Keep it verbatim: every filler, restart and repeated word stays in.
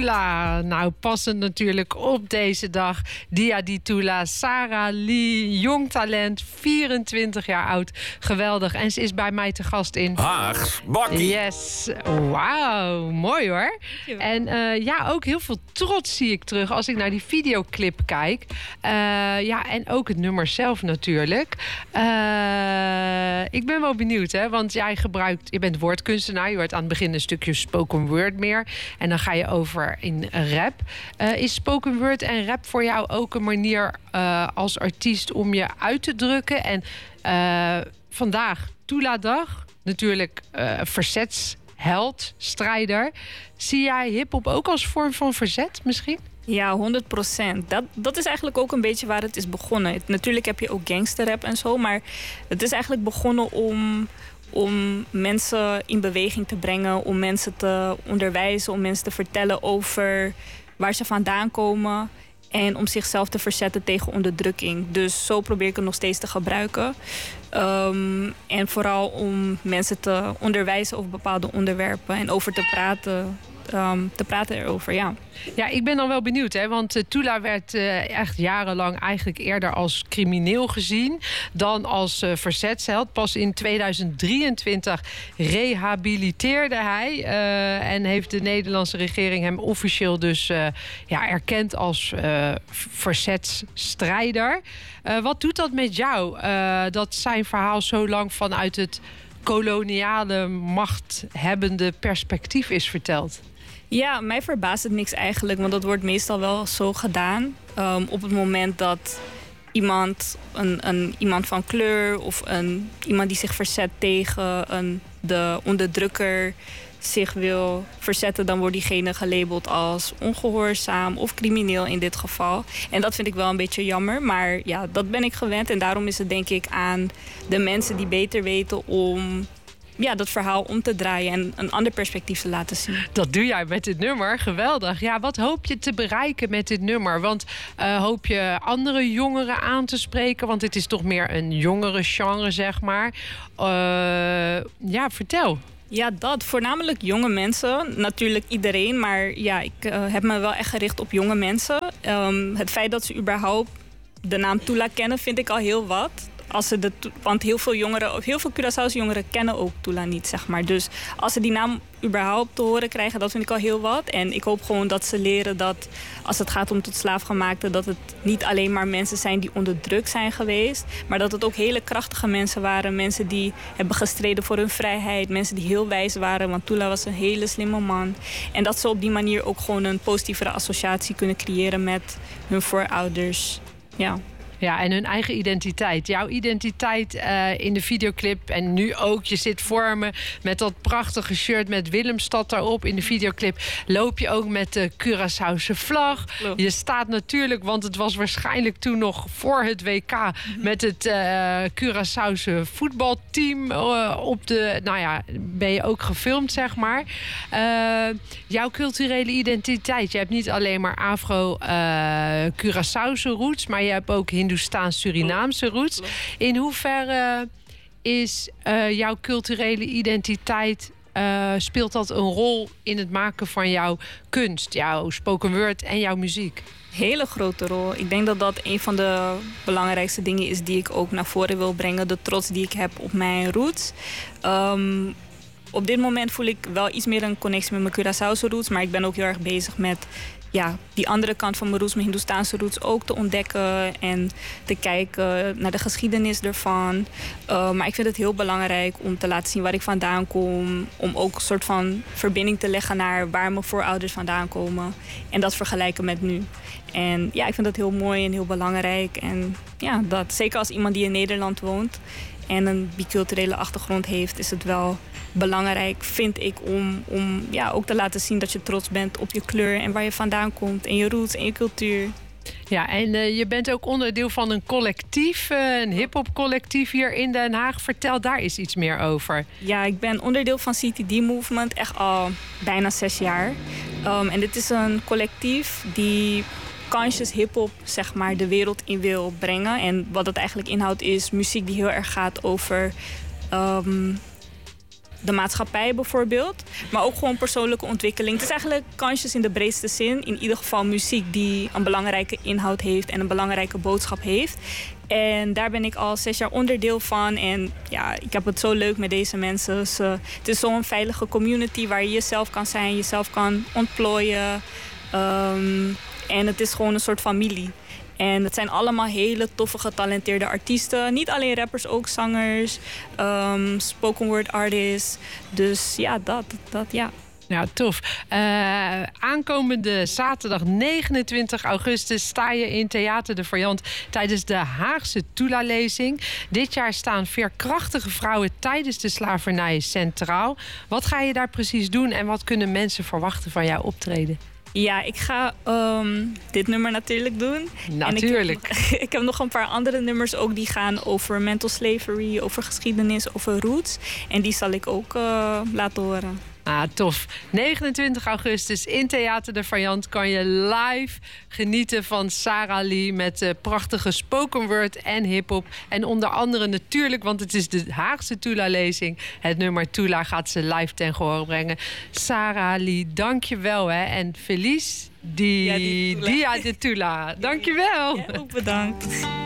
Tula. Nou, passend natuurlijk op deze dag. Dia di Tula, Sarah Lee, jong talent, vierentwintig jaar oud. Geweldig. En ze is bij mij te gast in Haags Bakkie. Yes. Wauw, mooi hoor. En uh, ja, ook heel veel trots zie ik terug als ik naar die videoclip kijk. Uh, ja, en ook het nummer zelf natuurlijk. Uh, ik ben wel benieuwd, hè, want jij gebruikt, je bent woordkunstenaar. Je hoort aan het begin een stukje spoken word meer. En dan ga je over in rap. Uh, is spoken word en rap voor jou ook een manier uh, als artiest om je uit te drukken? En uh, vandaag, Tula-dag, natuurlijk uh, verzetsheld, strijder. Zie jij hiphop ook als vorm van verzet misschien? Ja, honderd procent. Dat, dat is eigenlijk ook een beetje waar het is begonnen. Het, natuurlijk heb je ook gangsterrap en zo, maar het is eigenlijk begonnen om, om mensen in beweging te brengen, om mensen te onderwijzen, om mensen te vertellen over waar ze vandaan komen en om zichzelf te verzetten tegen onderdrukking. Dus zo probeer ik het nog steeds te gebruiken. Um, en vooral om mensen te onderwijzen over bepaalde onderwerpen en over te praten. Um, te praten erover, ja. Ja, ik ben dan wel benieuwd, hè, want uh, Tula werd uh, echt jarenlang eigenlijk eerder als crimineel gezien dan als uh, verzetsheld. Pas in tweeduizend drieëntwintig rehabiliteerde hij uh, en heeft de Nederlandse regering hem officieel dus uh, ja, erkend als uh, verzetsstrijder. Uh, wat doet dat met jou, uh, dat zijn verhaal zo lang vanuit het koloniale, machthebbende perspectief is verteld? Ja, mij verbaast het niks eigenlijk, want dat wordt meestal wel zo gedaan. Um, op het moment dat iemand, een, een, iemand van kleur of een, iemand die zich verzet tegen een, de onderdrukker zich wil verzetten, dan wordt diegene gelabeld als ongehoorzaam of crimineel in dit geval. En dat vind ik wel een beetje jammer, maar ja, dat ben ik gewend. En daarom is het denk ik aan de mensen die beter weten om ja, dat verhaal om te draaien en een ander perspectief te laten zien. Dat doe jij met dit nummer. Geweldig. Ja, wat hoop je te bereiken met dit nummer? Want uh, hoop je andere jongeren aan te spreken? Want het is toch meer een jongere genre, zeg maar. Uh, ja, vertel. Ja, dat. Voornamelijk jonge mensen. Natuurlijk iedereen, maar ja, ik uh, heb me wel echt gericht op jonge mensen. Um, het feit dat ze überhaupt de naam Tula kennen, vind ik al heel wat. Als ze de, want heel veel jongeren, of heel veel Curaçaose jongeren kennen ook Tula niet, zeg maar. Dus als ze die naam überhaupt te horen krijgen, dat vind ik al heel wat. En ik hoop gewoon dat ze leren dat als het gaat om tot slaafgemaakten, dat het niet alleen maar mensen zijn die onderdrukt zijn geweest, maar dat het ook hele krachtige mensen waren. Mensen die hebben gestreden voor hun vrijheid. Mensen die heel wijs waren, want Tula was een hele slimme man. En dat ze op die manier ook gewoon een positievere associatie kunnen creëren met hun voorouders. Ja. Ja, en hun eigen identiteit. Jouw identiteit uh, in de videoclip en nu ook. Je zit voor me met dat prachtige shirt met Willemstad daarop. In de videoclip loop je ook met de Curaçaose vlag. Klopt. Je staat natuurlijk, want het was waarschijnlijk toen nog voor het W K... Mm-hmm. met het uh, Curaçaose voetbalteam uh, op de... Nou ja, ben je ook gefilmd, zeg maar. Uh, jouw culturele identiteit. Je hebt niet alleen maar Afro-Curaçaose uh, roots, maar je hebt ook Hindoestaans-Surinaamse roots. In hoeverre is uh, jouw culturele identiteit, uh, speelt dat een rol in het maken van jouw kunst, jouw spoken word en jouw muziek? Hele grote rol. Ik denk dat dat een van de belangrijkste dingen is die ik ook naar voren wil brengen. De trots die ik heb op mijn roots. Um, op dit moment voel ik wel iets meer een connectie met mijn Curaçaose roots, maar ik ben ook heel erg bezig met ja, die andere kant van mijn roots, mijn Hindoestaanse roots ook te ontdekken en te kijken naar de geschiedenis ervan. Uh, maar ik vind het heel belangrijk om te laten zien waar ik vandaan kom, om ook een soort van verbinding te leggen naar waar mijn voorouders vandaan komen en dat vergelijken met nu. En ja, ik vind dat heel mooi en heel belangrijk. En ja, dat zeker als iemand die in Nederland woont en een biculturele achtergrond heeft, is het wel belangrijk, vind ik, om, om ja, ook te laten zien dat je trots bent op je kleur en waar je vandaan komt en je roots en je cultuur. Ja, en uh, je bent ook onderdeel van een collectief, uh, een hip-hop collectief hier in Den Haag. Vertel daar eens iets meer over. Ja, ik ben onderdeel van C T D Movement echt al bijna zes jaar. Um, en dit is een collectief die conscious hip-hop, zeg maar, de wereld in wil brengen. En wat het eigenlijk inhoudt is muziek die heel erg gaat over Um, de maatschappij bijvoorbeeld. Maar ook gewoon persoonlijke ontwikkeling. Het is eigenlijk kansjes in de breedste zin. In ieder geval muziek die een belangrijke inhoud heeft en een belangrijke boodschap heeft. En daar ben ik al zes jaar onderdeel van. En ja, ik heb het zo leuk met deze mensen. Dus, uh, het is zo'n veilige community waar je jezelf kan zijn, jezelf kan ontplooien. Um, en het is gewoon een soort familie. En het zijn allemaal hele toffe, getalenteerde artiesten. Niet alleen rappers, ook zangers, um, spoken word artists. Dus ja, dat, dat ja. Nou, tof. Uh, aankomende zaterdag negenentwintig augustus sta je in Theater de Variant tijdens de Haagse Tula-lezing. Dit jaar staan veerkrachtige vrouwen tijdens de slavernij centraal. Wat ga je daar precies doen en wat kunnen mensen verwachten van jouw optreden? Ja, ik ga um, dit nummer natuurlijk doen. Natuurlijk. En ik, heb, ik heb nog een paar andere nummers ook die gaan over mental slavery, over geschiedenis, over roots. En die zal ik ook uh, laten horen. Ah, tof. negenentwintig augustus in Theater de Variant kan je live genieten van Sarah Lee met uh, prachtige spoken word en hiphop. En onder andere natuurlijk, want het is de Haagse Tula-lezing, het nummer Tula gaat ze live ten gehoor brengen. Sarah Lee, dank je wel hè. En Feliz die, ja, die Dia de Tula. Dank je wel. Ja, ook bedankt.